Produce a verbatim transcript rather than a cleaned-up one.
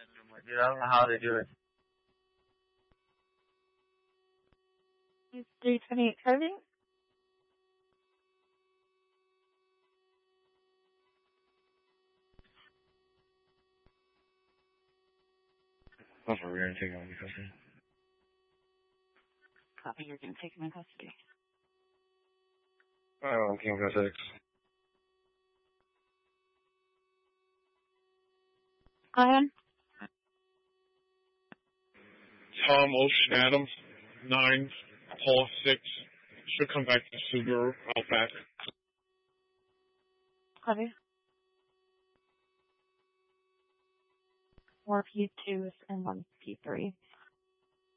Dude, I don't know how they do it. It's three twenty-eight coding. That's what we're gonna take on custody. Copy, you're going to take him in custody. Oh, King six. Go ahead. Tom Ocean Adams, nine, Paul six. Should come back to Subaru Outback. Copy. Four P twos and one P three.